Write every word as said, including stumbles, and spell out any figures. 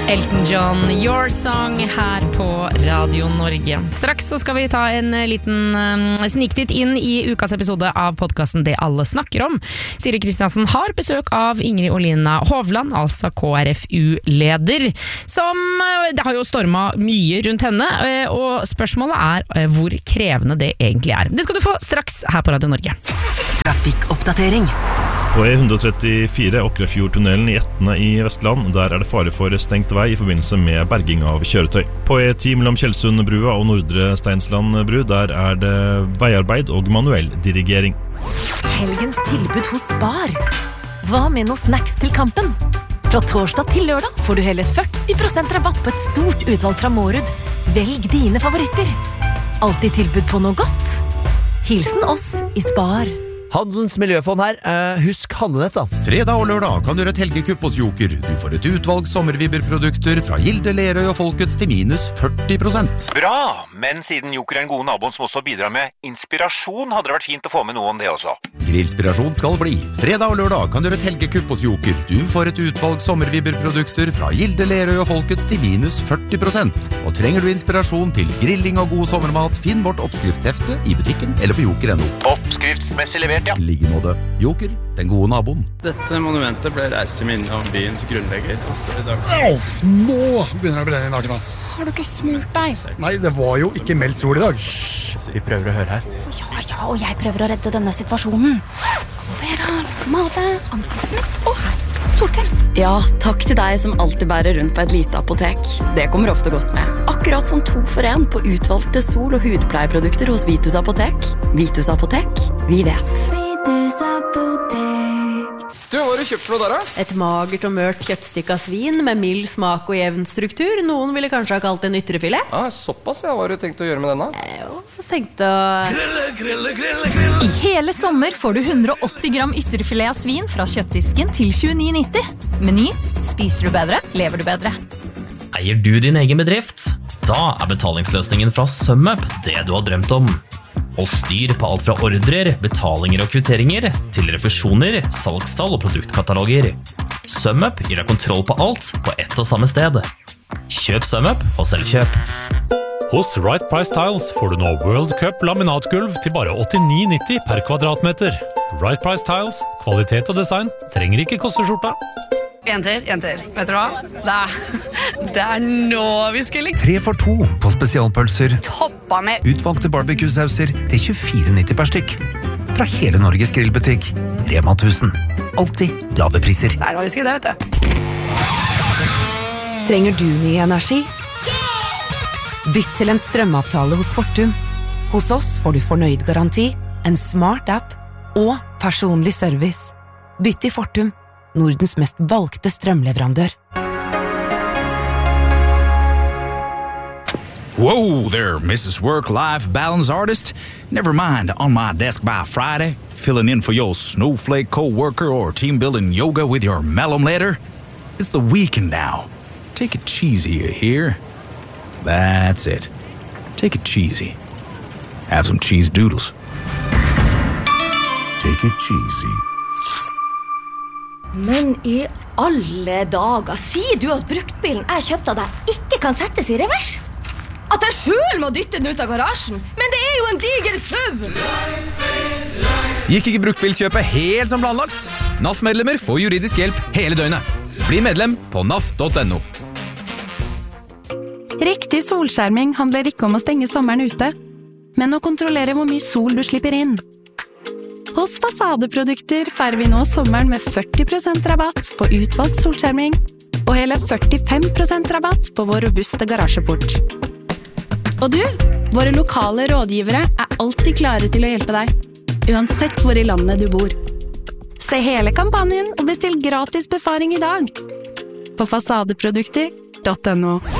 Elton John, Your Song her på Radio Norge. Straks så skal vi ta en liten uh, sniktitt inn i ukas episode av podcasten Det alle snakker om. Siri Kristiansen har besøk av Ingrid Olina Hovland, altså K R F U-leder, som uh, det har jo stormet mye rundt henne, uh, og spørsmålet er uh, hvor krevende det egentlig er. Det skal du få straks her på Radio Norge. Trafikkoppdatering. På E one trettifire Åkrefjordtunnelen i Etne i Vestland, der er det fare for stengt vei i forbindelse med berging av kjøretøy. På E ti mellom Kjelsundbrua og Nordre Steinslandbru, der er det veiarbeid og manuell dirigering. Helgens tilbud hos Spar. Hva med noe snacks til kampen? Fra torsdag til lørdag får du hele førti prosent rabatt på et stort utvalg fra Mårud. Velg dine favoritter. Alltid tilbud på noe godt. Hilsen oss i Spar. Handelens miljøfond her, uh, husk handlenett da. Fredag og lørdag kan du gjøre et helgekupp hos Joker. Du får et utvalg sommervibberprodukter fra Gilde, Lerøy og Folkets til minus førti prosent. Bra, men siden Joker er en god naboen som også bidrar med inspirasjon, hadde det vært fint å få med noe om det også. Grillspirasjon skal bli. Fredag og lørdag kan du gjøre et helgekupp hos Joker. Du får et utvalg sommervibberprodukter fra Gilde, Lerøy og Folkets til minus førti prosent. Og trenger du inspirasjon til grilling og god sommermat, finn vårt oppskriftshefte i butikken eller på joker punktum no. Oppskriftsmessig levert. Ja. Liggenåde. Joker, den gode naboen. Dette monumentet ble reist til minne om byens grunnlegger. Åh, nå begynner det å brenne i naken, ass. Har du ikke smurt deg? Nei, det var jo ikke meldt sol i dag. Shhh, vi prøver å høre her. Ja, ja, og jeg prøver å redde denne situasjonen. Vera, male, ansiktsnes, og her, solkrem. Ja, takk til deg som alltid bærer rundt på et lite apotek. Det kommer ofte godt med. Akkurat som to for en på utvalgte sol- og hudpleieprodukter hos Vitus Apotek. Vitus Apotek, vi vet. Vitus Apotek. Du, hva har du kjøpt for noe der, da? Et magert og mørt kjøttstykke av svin med mild smak og jevn struktur. Noen ville kanskje ha kalt det en ytrefilet. Ah, såpass, ja. Hva har du tenkt å gjøre med denne? Jo, tenkte å... Grille, grille, grille, grille. I hele sommer får du hundre og åtti gram ytrefilet av svin fra kjøttdisken til tjueni nitti. Meny, spiser du bedre, lever du bedre. Eier du din egen bedrift? Da er betalingsløsningen fra SumUp det du har drømt om. Og styr på alt fra ordrer, betalinger og kvitteringer til refusjoner, salgstall og produktkataloger. SumUp gir deg kontroll på alt på ett og samme sted. Kjøp SumUp og selvkjøp. Hos Right Price Tiles får du nå World Cup laminatgulv til bare åttini nitti per kvadratmeter. Right Price Tiles, kvalitet og design, trenger ikke koste skjorta. Jenter, jenter, vet du hva? Det er, det er nå vi skal like. Tre for to på spesialpølser. Toppa med. Utvalgte barbecue-sauser til tjuefire nitti per stykk. Fra hele Norges grillbutikk. Rema tusen. Alltid lave priser. Det er nå vi skal det, vet du. Trenger du ny energi? Bytt til en strømavtale hos Fortum. Hos oss får du fornøyd garanti, en smart app og personlig service. Bytt til Fortum. Nordens mest valgte strømleverandør. Whoa there, Missus Work-Life Balance Artist. Never mind, on my desk by Friday, filling in for your snowflake co-worker or team-building yoga with your malum letter. It's the weekend now. Take it cheesy, you hear? That's it. Take it cheesy. Have some cheese doodles. Take it cheesy. Men i alle dager, sier du at bruktbilen jeg kjøpte av deg ikke kan settes i revers? At jeg selv må dytte den ut av garasjen? Men det er jo en diger søv! Gikk ikke bruktbilkjøpet helt som planlagt? N A F-medlemmer får juridisk hjelp hele døgnet. Bli medlem på N A F punktum no. Riktig solskjerming handler ikke om å stenge sommeren ute, men å kontrollere hvor mye sol du slipper inn. Hos Fasadeprodukter feirer vi nå sommeren med førti prosent rabatt på utvalgt solskjerming og hele førtifem prosent rabatt på vår robuste garasjeport. Og du, våre lokale rådgivere er alltid klare til å hjelpe deg, uansett hvor i landet du bor. Se hele kampanjen og bestill gratis befaring i dag på fasadeprodukter punktum no.